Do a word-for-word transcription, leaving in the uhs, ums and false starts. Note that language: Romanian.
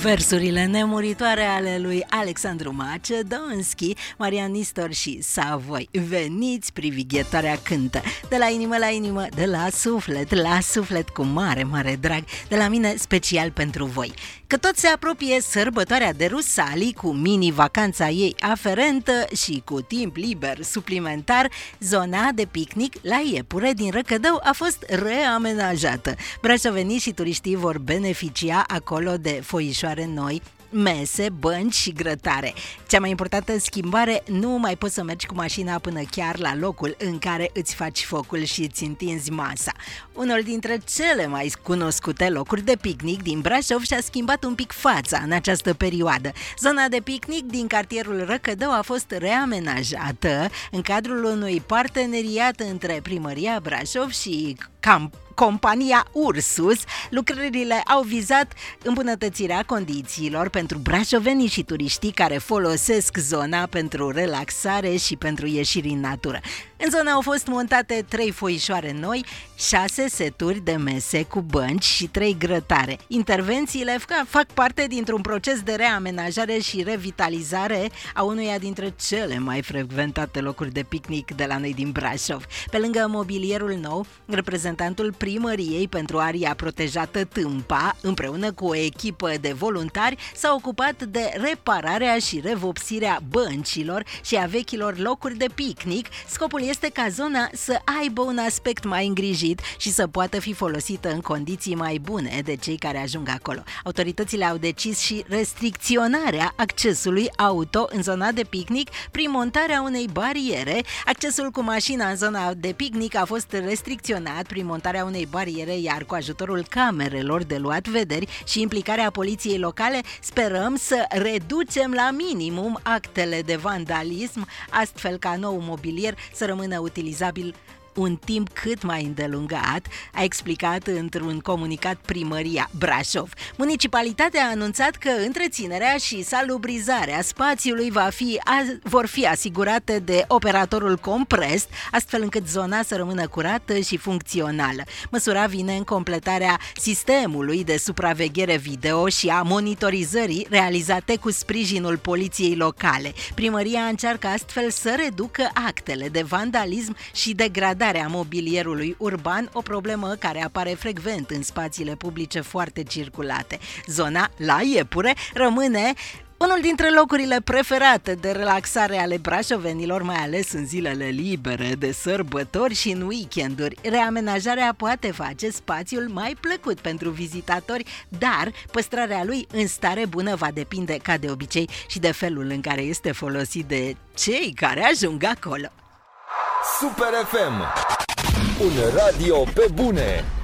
Versurile nemuritoare ale lui Alexandru Macedonski, Marian Nistor și Savoi. Veniți, privighetoarea cântă. De la inimă la inimă, de la suflet la suflet, cu mare, mare drag, de la mine special pentru voi. Că tot se apropie sărbătoarea de Rusalii, cu mini-vacanța ei aferentă și cu timp liber suplimentar, zona de picnic la Iepure din Răcădău a fost reamenajată. Brașovenii și turiștii vor beneficia acolo de foișoare noi, mese, bănci și grătare. Cea mai importantă schimbare: nu mai poți să mergi cu mașina până chiar la locul în care îți faci focul și îți întinzi masa. Unul dintre cele mai cunoscute locuri de picnic din Brașov și-a schimbat un pic fața în această perioadă. Zona de picnic din cartierul Răcădău a fost reamenajată în cadrul unui parteneriat între Primăria Brașov și Camp compania Ursus. Lucrările au vizat îmbunătățirea condițiilor pentru brașovenii și turiștii care folosesc zona pentru relaxare și pentru ieșiri în natură. În zonă au fost montate trei foișoare noi, șase seturi de mese cu bănci și trei grătare. Intervențiile fac parte dintr-un proces de reamenajare și revitalizare a unuia dintre cele mai frecventate locuri de picnic de la noi din Brașov. Pe lângă mobilierul nou, reprezentantul Primăriei pentru aria protejată Tâmpa, împreună cu o echipă de voluntari, s-a ocupat de repararea și revopsirea băncilor și a vechilor locuri de picnic. Scopul este ca zona să aibă un aspect mai îngrijit și să poată fi folosită în condiții mai bune de cei care ajung acolo. Autoritățile au decis și restricționarea accesului auto în zona de picnic prin montarea unei bariere. Accesul cu mașina în zona de picnic a fost restricționat prin montarea unei bariere, iar cu ajutorul camerelor de luat vederi și implicarea poliției locale sperăm să reducem la minimum actele de vandalism, astfel ca nou mobilier să rămână utilizabil un timp cât mai îndelungat, a explicat într-un comunicat Primăria Brașov. Municipalitatea a anunțat că întreținerea și salubrizarea spațiului va fi, a, vor fi asigurate de operatorul Comprest, astfel încât zona să rămână curată și funcțională. Măsura vine în completarea sistemului de supraveghere video și a monitorizării realizate cu sprijinul poliției locale. Primăria încearcă astfel să reducă actele de vandalism și degradare a mobilierului urban, o problemă care apare frecvent în spațiile publice foarte circulate. Zona la Iepure rămâne unul dintre locurile preferate de relaxare ale brașovenilor, mai ales în zilele libere de sărbători și în weekenduri. Reamenajarea poate face spațiul mai plăcut pentru vizitatori, dar păstrarea lui în stare bună va depinde, ca de obicei, și de felul în care este folosit de cei care ajung acolo. Super F M, un radio pe bune.